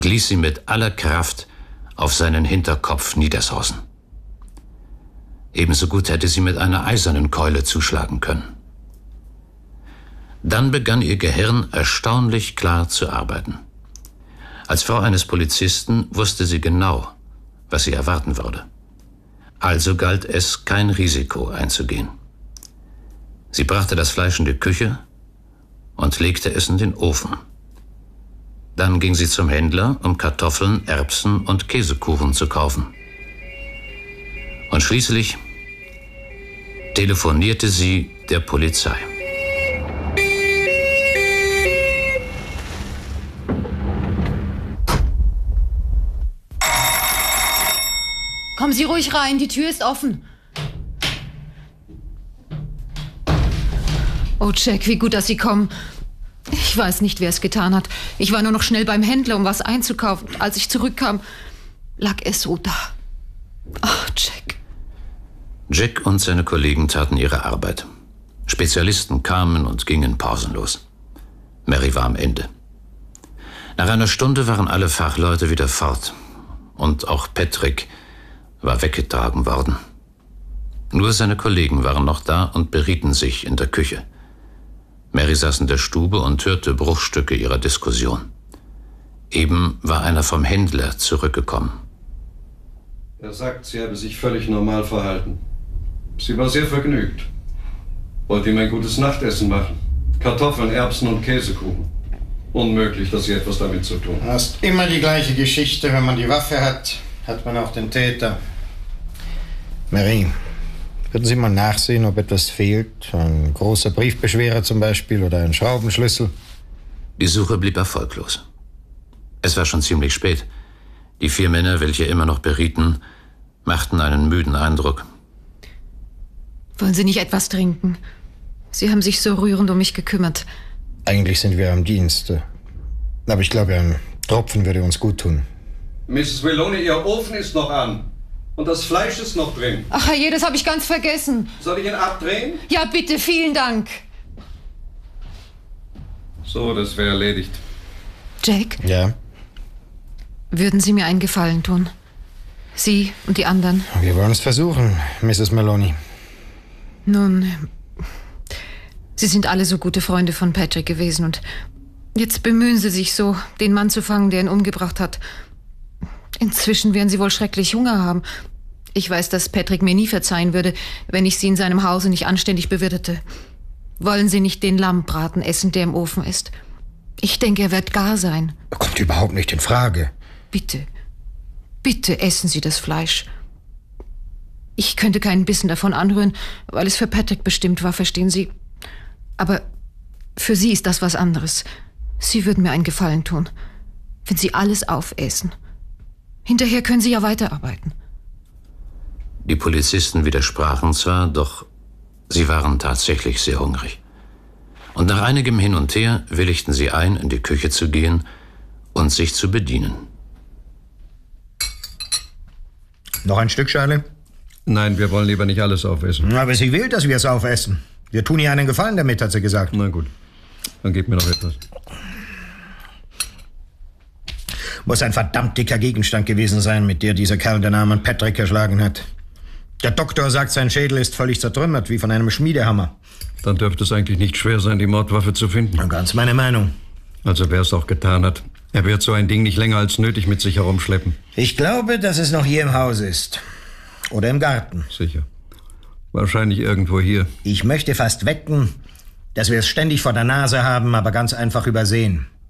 ließ sie mit aller Kraft auf seinen Hinterkopf niedersausen. Ebenso gut hätte sie mit einer eisernen Keule zuschlagen können. Dann begann ihr Gehirn erstaunlich klar zu arbeiten. Als Frau eines Polizisten wusste sie genau, was sie erwarten würde. Also galt es, kein Risiko einzugehen. Sie brachte das Fleisch in die Küche und legte es in den Ofen. Dann ging sie zum Händler, um Kartoffeln, Erbsen und Käsekuchen zu kaufen. Und schließlich telefonierte sie der Polizei. Kommen Sie ruhig rein, die Tür ist offen. Oh, Jack, wie gut, dass Sie kommen. Ich weiß nicht, wer es getan hat. Ich war nur noch schnell beim Händler, um was einzukaufen. Als ich zurückkam, lag es so da. Ach, Jack. Jack und seine Kollegen taten ihre Arbeit. Spezialisten kamen und gingen pausenlos. Mary war am Ende. Nach einer Stunde waren alle Fachleute wieder fort. Und auch Patrick war weggetragen worden. Nur seine Kollegen waren noch da und berieten sich in der Küche. Mary saß in der Stube und hörte Bruchstücke ihrer Diskussion. Eben war einer vom Händler zurückgekommen. Er sagt, sie habe sich völlig normal verhalten. Sie war sehr vergnügt. Wollte ihm ein gutes Nachtessen machen. Kartoffeln, Erbsen und Käsekuchen. Unmöglich, dass sie etwas damit zu tun hat. Das ist immer die gleiche Geschichte. Wenn man die Waffe hat, hat man auch den Täter. Mary, würden Sie mal nachsehen, ob etwas fehlt? Ein großer Briefbeschwerer zum Beispiel oder ein Schraubenschlüssel? Die Suche blieb erfolglos. Es war schon ziemlich spät. Die 4 Männer, welche immer noch berieten, machten einen müden Eindruck. Wollen Sie nicht etwas trinken? Sie haben sich so rührend um mich gekümmert. Eigentlich sind wir am Dienste. Aber ich glaube, ein Tropfen würde uns gut tun. Mrs. Meloni, Ihr Ofen ist noch an. Und das Fleisch ist noch drin. Ach je, das habe ich ganz vergessen. Soll ich ihn abdrehen? Ja, bitte, vielen Dank. So, das wäre erledigt. Jack? Ja? Würden Sie mir einen Gefallen tun? Sie und die anderen? Wir wollen es versuchen, Mrs. Meloni. Nun, Sie sind alle so gute Freunde von Patrick gewesen und jetzt bemühen Sie sich so, den Mann zu fangen, der ihn umgebracht hat. Inzwischen werden Sie wohl schrecklich Hunger haben. Ich weiß, dass Patrick mir nie verzeihen würde, wenn ich Sie in seinem Hause nicht anständig bewirtete. Wollen Sie nicht den Lammbraten essen, der im Ofen ist? Ich denke, er wird gar sein. Kommt überhaupt nicht in Frage. Bitte, bitte essen Sie das Fleisch. Ich könnte keinen Bissen davon anrühren, weil es für Patrick bestimmt war, verstehen Sie? Aber für Sie ist das was anderes. Sie würden mir einen Gefallen tun, wenn Sie alles aufessen. Hinterher können Sie ja weiterarbeiten. Die Polizisten widersprachen zwar, doch sie waren tatsächlich sehr hungrig. Und nach einigem Hin und Her willigten sie ein, in die Küche zu gehen und sich zu bedienen. Noch ein Stück, Charlie? Nein, wir wollen lieber nicht alles aufessen. Aber sie will, dass wir es aufessen. Wir tun ihr einen Gefallen damit, hat sie gesagt. Na gut, dann gib mir noch etwas. Muss ein verdammt dicker Gegenstand gewesen sein, mit der dieser Kerl den Namen Patrick erschlagen hat. Der Doktor sagt, sein Schädel ist völlig zertrümmert, wie von einem Schmiedehammer. Dann dürfte es eigentlich nicht schwer sein, die Mordwaffe zu finden. Ganz meine Meinung. Also wer es auch getan hat, er wird so ein Ding nicht länger als nötig mit sich herumschleppen. Ich glaube, dass es noch hier im Haus ist. Oder im Garten. Sicher. Wahrscheinlich irgendwo hier. Ich möchte fast wetten, dass wir es ständig vor der Nase haben, aber ganz einfach übersehen.